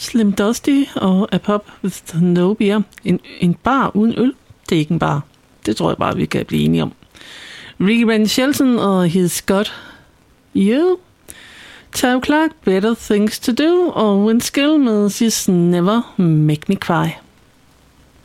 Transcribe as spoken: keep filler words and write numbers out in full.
Slim Dusty og A Pub with No Beer. En, en bar uden øl, det er ikke en bar. Det tror jeg bare, vi kan blive enige om. Ricky Van Shelton og He's Got You. Tom Clark, Better Things to Do. Og Winskill med She's Never Make Me Cry.